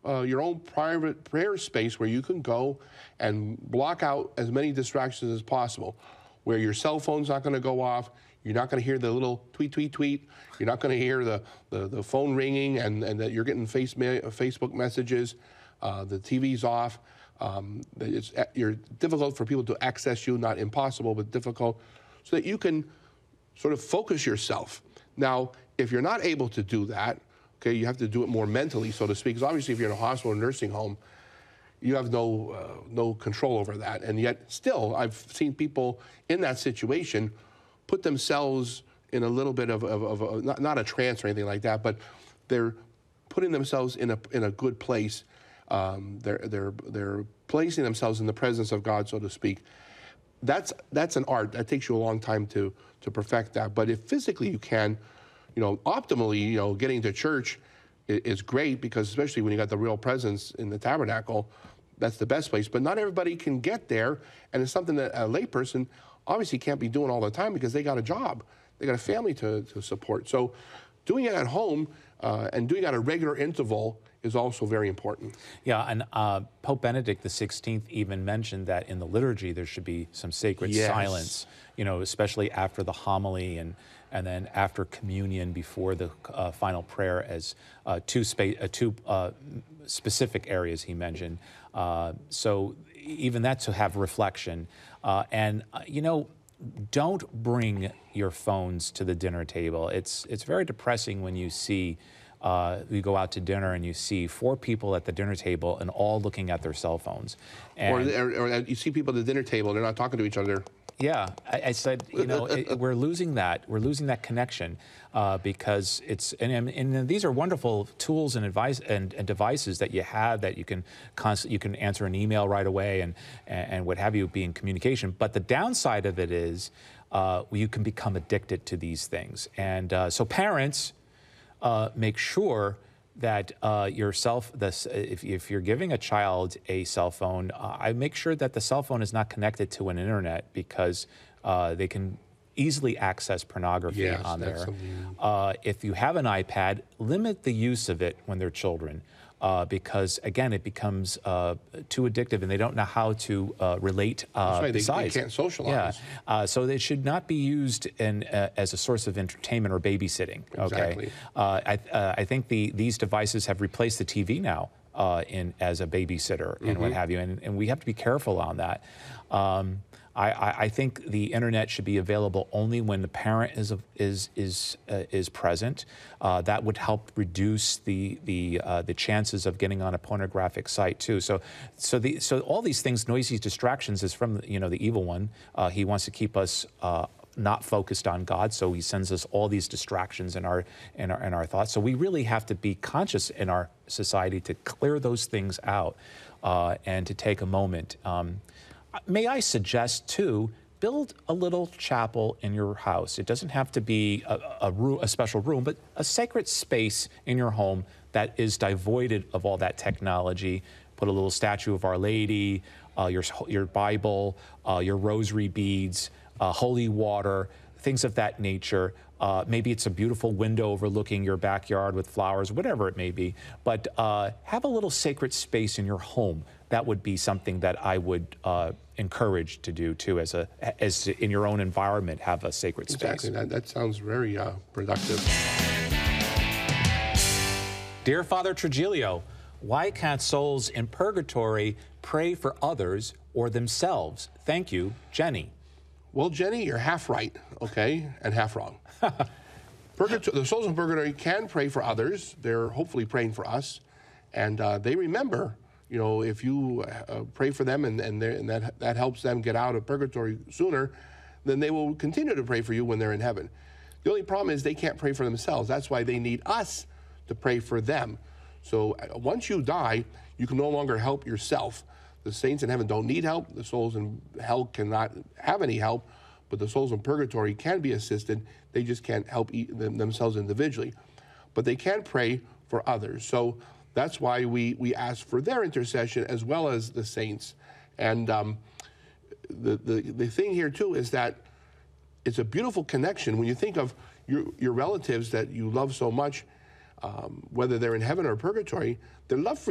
your own private prayer space where you can go and block out as many distractions as possible, where your cell phone's not going to go off, you're not going to hear the little tweet, tweet, tweet, you're not going to hear the phone ringing and that you're getting Facebook messages, the TV's off. You're difficult for people to access you, not impossible, but difficult, so that you can sort of focus yourself. Now, if you're not able to do that, okay, you have to do it more mentally, so to speak, because obviously if you're in a hospital or nursing home, you have no control over that. And yet still, I've seen people in that situation put themselves in a little bit of not a trance or anything like that, but they're putting themselves in a good place. They're placing themselves in the presence of God, so to speak. That's an art. That takes you a long time to perfect that. But if physically you can, optimally, getting to church is great, because especially when you got the real presence in the tabernacle, that's the best place. But not everybody can get there, and it's something that a layperson obviously can't be doing all the time because they got a job, they got a family to support. So doing it at home and doing it at a regular interval is also very important. Yeah, and Pope Benedict XVI even mentioned that in the liturgy there should be some sacred silence, especially after the homily and then after communion, before the final prayer, as two specific areas he mentioned. So even that, to have reflection. Don't bring your phones to the dinner table. It's very depressing when you see you go out to dinner and you see 4 people at the dinner table and all looking at their cell phones. And or you see people at the dinner table, they're not talking to each other. Yeah, I said, we're losing that. We're losing that connection because it's and these are wonderful tools and advice and devices that you have, that you can answer an email right away and what have you, be in communication. But the downside of it is you can become addicted to these things. And so parents, make sure that if you're giving a child a cell phone, I make sure that the cell phone is not connected to an internet, because they can easily access pornography on there. If you have an iPad, limit the use of it when they're children, because again, it becomes too addictive, and they don't know how to relate. That's right. They can't socialize. Yeah. So they should not be used as a source of entertainment or babysitting. Okay. Exactly. I think these devices have replaced the TV now as a babysitter and what have you, and we have to be careful on that. I think the internet should be available only when the parent is present. That would help reduce the chances of getting on a pornographic site too. So all these things, noisy distractions, is from the evil one. He wants to keep us not focused on God, so he sends us all these distractions in our thoughts. So we really have to be conscious in our society to clear those things out and to take a moment. May I suggest, too, build a little chapel in your house. It doesn't have to be a special room, but a sacred space in your home that is devoid of all that technology. Put a little statue of Our Lady, your Bible, your rosary beads, holy water, things of that nature. Maybe it's a beautiful window overlooking your backyard with flowers, whatever it may be. But have a little sacred space in your home. That would be something that I would encourage to do too, as in your own environment, have a sacred space. Exactly. That sounds very productive. Dear Father Trigilio, why can't souls in purgatory pray for others or themselves? Thank you, Jenny. Well, Jenny, you're half right, okay, and half wrong. The souls in purgatory can pray for others. They're hopefully praying for us, and they remember, if you pray for them and that helps them get out of purgatory sooner, then they will continue to pray for you when they're in heaven. The only problem is they can't pray for themselves. That's why they need us to pray for them. So once you die, you can no longer help yourself. The saints in heaven don't need help. The souls in hell cannot have any help, but the souls in purgatory can be assisted. They just can't help themselves individually. But they can pray for others. So that's why we ask for their intercession as well as the saints. And the thing here, too, is that it's a beautiful connection. When you think of your relatives that you love so much, whether they're in heaven or purgatory, their love for